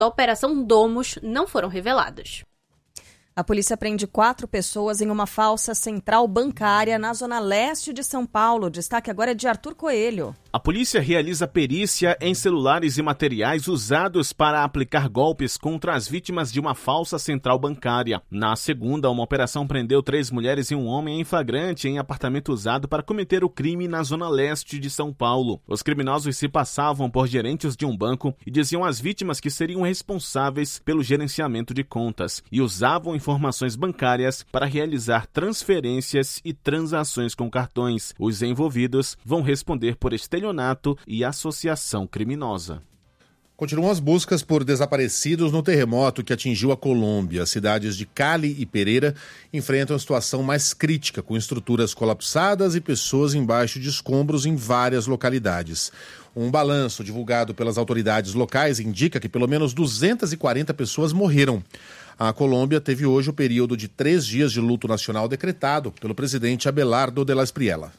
da Operação Domus não foram reveladas. A polícia prende 4 pessoas em uma falsa central bancária na zona leste de São Paulo. O destaque agora é de Arthur Coelho. A polícia realiza perícia em celulares e materiais usados para aplicar golpes contra as vítimas de uma falsa central bancária. Na segunda, uma operação prendeu 3 mulheres e um homem em flagrante em apartamento usado para cometer o crime na zona leste de São Paulo. Os criminosos se passavam por gerentes de um banco e diziam às vítimas que seriam responsáveis pelo gerenciamento de contas e usavam informações bancárias para realizar transferências e transações com cartões. Os envolvidos vão responder por estelionato e associação criminosa. Continuam as buscas por desaparecidos no terremoto que atingiu a Colômbia. As cidades de Cali e Pereira enfrentam a situação mais crítica, com estruturas colapsadas e pessoas embaixo de escombros em várias localidades. Um balanço divulgado pelas autoridades locais indica que pelo menos 240 pessoas morreram. A Colômbia teve hoje o período de 3 dias de luto nacional decretado pelo presidente Abelardo de la Espriella.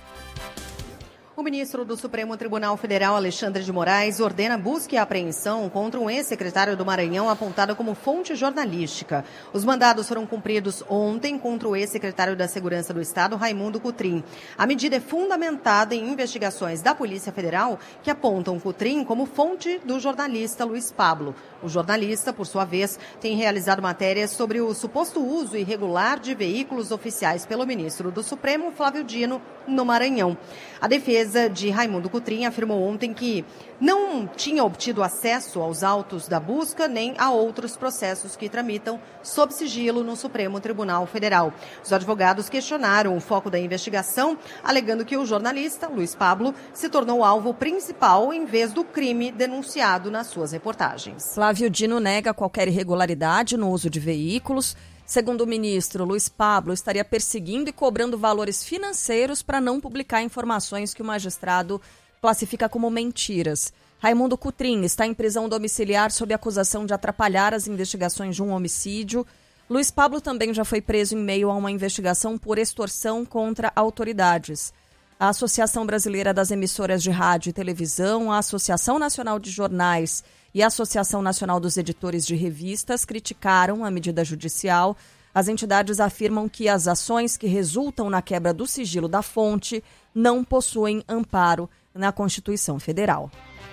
O ministro do Supremo Tribunal Federal, Alexandre de Moraes, ordena busca e apreensão contra um ex-secretário do Maranhão apontado como fonte jornalística. Os mandados foram cumpridos ontem contra o ex-secretário da Segurança do Estado, Raimundo Cotrim. A medida é fundamentada em investigações da Polícia Federal que apontam Cotrim como fonte do jornalista Luiz Pablo. O jornalista, por sua vez, tem realizado matérias sobre o suposto uso irregular de veículos oficiais pelo ministro do Supremo, Flávio Dino, no Maranhão. A defesa de Raimundo Cotrim afirmou ontem que não tinha obtido acesso aos autos da busca nem a outros processos que tramitam sob sigilo no Supremo Tribunal Federal. Os advogados questionaram o foco da investigação, alegando que o jornalista, Luiz Pablo, se tornou alvo principal em vez do crime denunciado nas suas reportagens. Flávio Dino nega qualquer irregularidade no uso de veículos. Segundo o ministro, Luiz Pablo estaria perseguindo e cobrando valores financeiros para não publicar informações que o magistrado classifica como mentiras. Raimundo Cotrim está em prisão domiciliar sob acusação de atrapalhar as investigações de um homicídio. Luiz Pablo também já foi preso em meio a uma investigação por extorsão contra autoridades. A Associação Brasileira das Emissoras de Rádio e Televisão, a Associação Nacional de Jornais e a Associação Nacional dos Editores de Revistas criticaram a medida judicial. As entidades afirmam que as ações que resultam na quebra do sigilo da fonte não possuem amparo na Constituição Federal.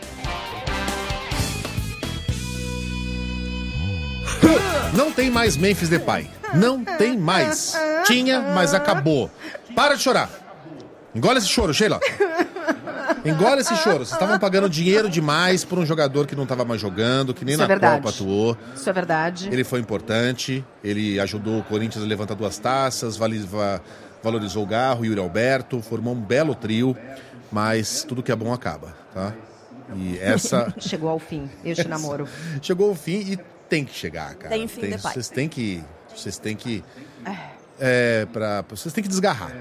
Não tem mais Memphis Depay. Não tem mais. Tinha, mas acabou. Para de chorar. Engole esse choro, Sheila. Engole esse choro. Vocês estavam pagando dinheiro demais por um jogador que não estava mais jogando, que nem na Copa atuou. Isso é verdade. Ele foi importante, ele ajudou o Corinthians a levantar 2 taças, valorizou o Garro, Yuri Alberto, formou um belo trio, mas tudo que é bom acaba, tá? E essa... Chegou ao fim, este namoro. Chegou ao fim e tem que chegar, cara. Tem fim, Vocês têm que desgarrar.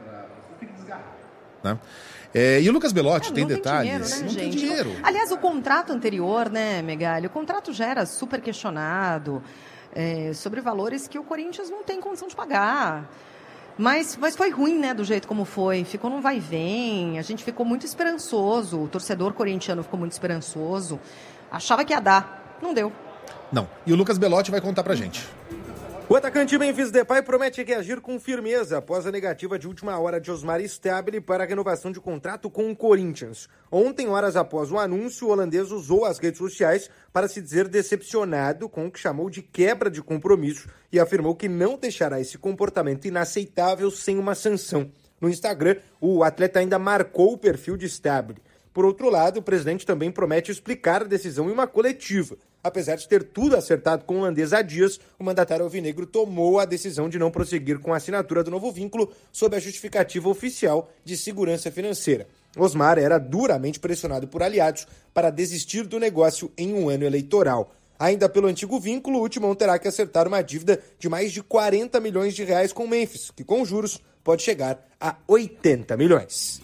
Né? E o Lucas Belotti tem detalhes. Dinheiro, né, não gente? tem dinheiro. Aliás, o contrato anterior, né, Megali? O contrato já era super questionado sobre valores que o Corinthians não tem condição de pagar. Mas foi ruim, né, do jeito como foi. Ficou num vai e vem, a gente ficou muito esperançoso, o torcedor corintiano ficou muito esperançoso. Achava que ia dar, não deu. Não, e o Lucas Belotti vai contar pra gente. O atacante Memphis Depay promete reagir com firmeza após a negativa de última hora de Osmar Stabile para a renovação de contrato com o Corinthians. Ontem, horas após o anúncio, o holandês usou as redes sociais para se dizer decepcionado com o que chamou de quebra de compromisso e afirmou que não deixará esse comportamento inaceitável sem uma sanção. No Instagram, o atleta ainda marcou o perfil de Stabile. Por outro lado, o presidente também promete explicar a decisão em uma coletiva. Apesar de ter tudo acertado com o holandês há dias, o mandatário alvinegro tomou a decisão de não prosseguir com a assinatura do novo vínculo sob a justificativa oficial de segurança financeira. Osmar era duramente pressionado por aliados para desistir do negócio em um ano eleitoral. Ainda pelo antigo vínculo, o Timão terá que acertar uma dívida de mais de 40 milhões de reais com o Memphis, que com juros pode chegar a 80 milhões.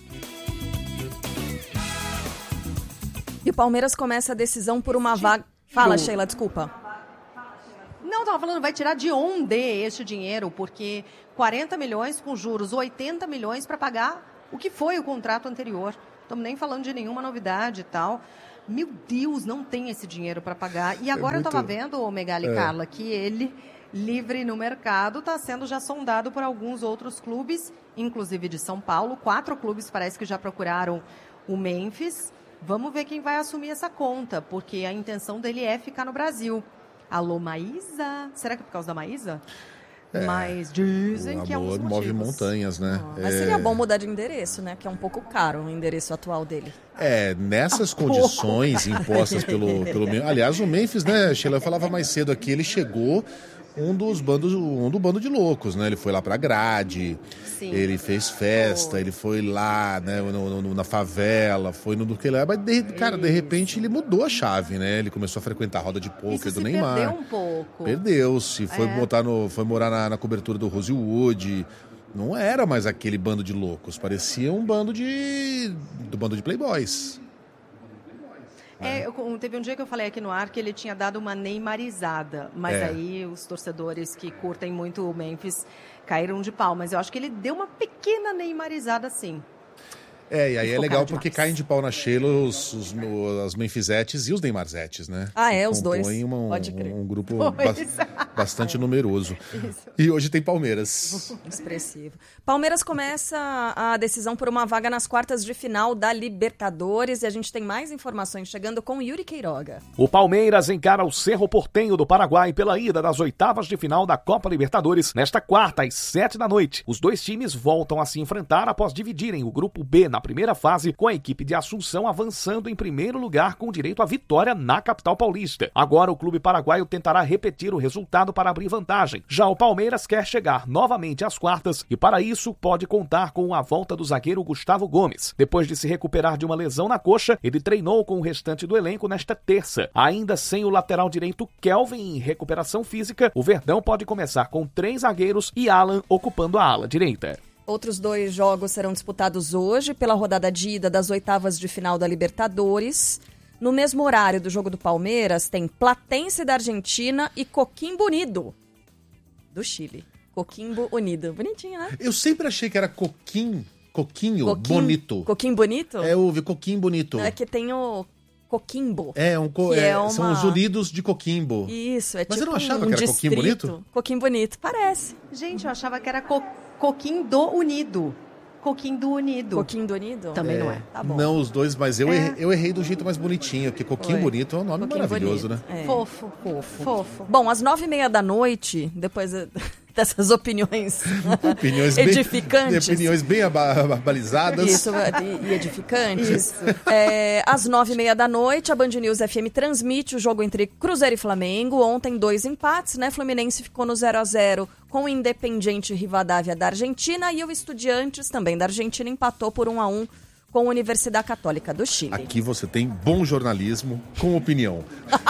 E o Palmeiras começa a decisão por uma vaga... Fala, Sheila, desculpa. Não, estava falando, vai tirar de onde este dinheiro? Porque 40 milhões com juros, 80 milhões para pagar o que foi o contrato anterior. Estamos nem falando de nenhuma novidade e tal. Meu Deus, não tem esse dinheiro para pagar. E agora eu estava vendo, Megali e Carla, que ele, livre no mercado, está sendo já sondado por alguns outros clubes, inclusive de São Paulo. 4 clubes parece que já procuraram o Memphis. Vamos ver quem vai assumir essa conta, porque a intenção dele é ficar no Brasil. Alô, Maísa? Será que é por causa da Maísa? Mas dizem que é um dos motivos. Move montanhas, né? Mas seria bom mudar de endereço, né? Que é um pouco caro o endereço atual dele. Nessas condições impostas pelo aliás, o Memphis, né, Sheila, eu falava mais cedo aqui, ele chegou do bando de loucos, né? Ele foi lá pra grade, Sim. Ele fez festa, ele foi lá, né, na favela, foi no que lá, mas de repente ele mudou a chave, né? Ele começou a frequentar a roda de pôquer do Neymar. Perdeu um pouco. Perdeu-se, foi morar na cobertura do Rosewood. Não era mais aquele bando de loucos, parecia um bando de playboys. Teve um dia que eu falei aqui no ar que ele tinha dado uma neymarizada, mas aí os torcedores que curtem muito o Memphis caíram de pau, mas eu acho que ele deu uma pequena neymarizada sim. E aí é legal porque caem de pau na Sheila as Memphisettes e os Neymarzettes, né? Os dois. Pode crer. Um grupo bastante numeroso. Isso. E hoje tem Palmeiras. Expressivo. Palmeiras começa a decisão por uma vaga nas quartas de final da Libertadores e a gente tem mais informações chegando com Yuri Queiroga. O Palmeiras encara o Cerro Porteño do Paraguai pela ida das oitavas de final da Copa Libertadores nesta quarta às 7h. Os dois times voltam a se enfrentar após dividirem o grupo B na primeira fase, com a equipe de Assunção avançando em primeiro lugar com direito à vitória na capital paulista. Agora o clube paraguaio tentará repetir o resultado para abrir vantagem. Já o Palmeiras quer chegar novamente às quartas e para isso pode contar com a volta do zagueiro Gustavo Gomes. Depois de se recuperar de uma lesão na coxa, ele treinou com o restante do elenco nesta terça. Ainda sem o lateral direito Kelvin em recuperação física, o Verdão pode começar com 3 zagueiros e Alan ocupando a ala direita. Outros 2 jogos serão disputados hoje pela rodada de ida das oitavas de final da Libertadores. No mesmo horário do jogo do Palmeiras, tem Platense da Argentina e Coquimbo Unido do Chile. Coquimbo Unido. Bonitinho, né? Eu sempre achei que era Coquinho Bonito. Coquimbo Bonito? Eu ouvi Coquimbo Bonito. É que tem o Coquimbo. São os Unidos de Coquimbo. Isso, Mas eu não achava que era Coquimbo Bonito? Coquimbo Bonito, parece. Gente, eu achava que era Coquim do Unido. Coquim do Unido. Coquim do Unido? Também não é. Tá bom. Não, os dois, mas eu errei do jeito mais bonitinho, porque Coquinho Bonito é um nome maravilhoso, bonito, né? Fofo. Bom, às 9h30, depois dessas opiniões edificantes. Opiniões bem abalizadas. Isso, e edificantes. Isso. Às 9h30, a Band News FM transmite o jogo entre Cruzeiro e Flamengo. Ontem, 2 empates, né? Fluminense ficou no 0x0 com o Independiente Rivadavia da Argentina e o Estudiantes, também da Argentina, empatou por 1x1 com a Universidade Católica do Chile. Aqui você tem bom jornalismo com opinião.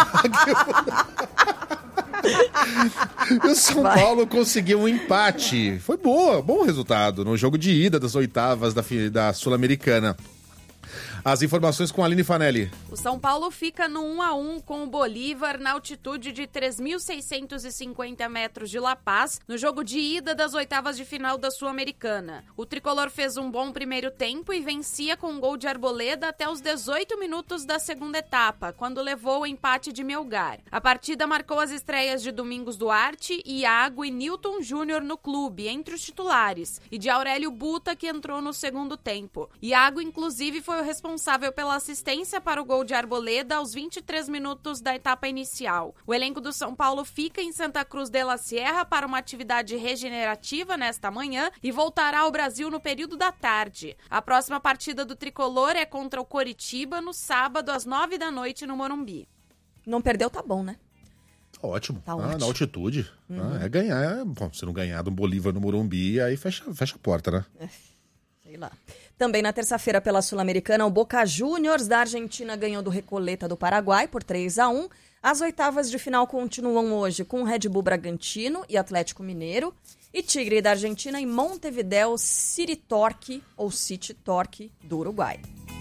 E o São Paulo conseguiu um empate. Foi bom resultado no jogo de ida das oitavas da Sul-Americana. As informações com a Aline Fanelli. O São Paulo fica no 1x1 com o Bolívar na altitude de 3.650 metros de La Paz, no jogo de ida das oitavas de final da Sul-Americana. O tricolor fez um bom primeiro tempo e vencia com um gol de Arboleda até os 18 minutos da segunda etapa, quando levou o empate de Melgar. A partida marcou as estreias de Domingos Duarte, Iago e Nilton Júnior no clube, entre os titulares, e de Aurélio Buta, que entrou no segundo tempo. Iago, inclusive, foi o responsável pela assistência para o gol de Arboleda aos 23 minutos da etapa inicial. O elenco do São Paulo fica em Santa Cruz de la Sierra para uma atividade regenerativa nesta manhã e voltará ao Brasil no período da tarde. A próxima partida do tricolor é contra o Coritiba no sábado às 9h no Morumbi. Não perdeu, tá bom, né? Ótimo. Tá ótimo. Na altitude. É ganhar. Bom, se não ganhar do Bolívar no Morumbi, aí fecha a porta, né? Sei lá. Também na terça-feira pela Sul-Americana, o Boca Juniors da Argentina ganhou do Recoleta do Paraguai por 3x1. As oitavas de final continuam hoje com o Red Bull Bragantino e Atlético Mineiro. E Tigre da Argentina e Montevideo City Torque do Uruguai.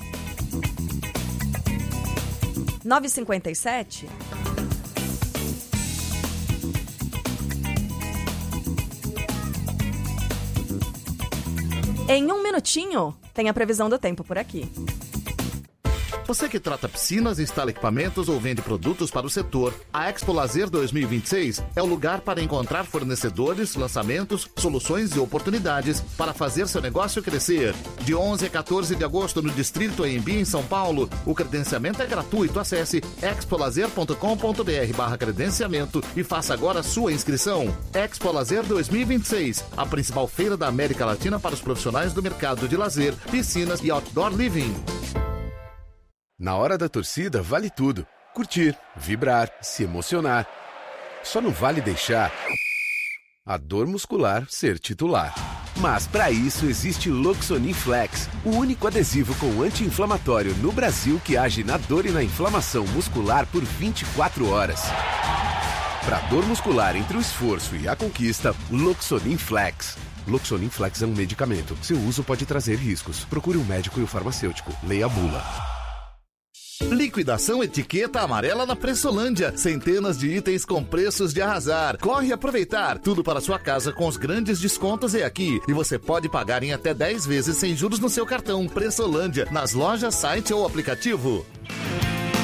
9h57. Em um minutinho, tem a previsão do tempo por aqui. Você que trata piscinas, instala equipamentos ou vende produtos para o setor, a Expo Lazer 2026 é o lugar para encontrar fornecedores, lançamentos, soluções e oportunidades para fazer seu negócio crescer. De 11 a 14 de agosto no Distrito AMB, em São Paulo, o credenciamento é gratuito. Acesse expolazer.com.br/credenciamento e faça agora a sua inscrição. Expo Lazer 2026, a principal feira da América Latina para os profissionais do mercado de lazer, piscinas e outdoor living. Na hora da torcida, vale tudo. Curtir, vibrar, se emocionar. Só não vale deixar a dor muscular ser titular. Mas para isso existe Loxonin Flex, o único adesivo com anti-inflamatório no Brasil que age na dor e na inflamação muscular por 24 horas. Para dor muscular entre o esforço e a conquista, Loxonin Flex. Loxonin Flex é um medicamento. Seu uso pode trazer riscos. Procure um médico e o farmacêutico. Leia a bula. Liquidação etiqueta amarela na Pressolândia. Centenas de itens com preços de arrasar. Corre aproveitar. Tudo para sua casa com os grandes descontos é aqui. E você pode pagar em até 10 vezes sem juros no seu cartão. Pressolândia, nas lojas, site ou aplicativo.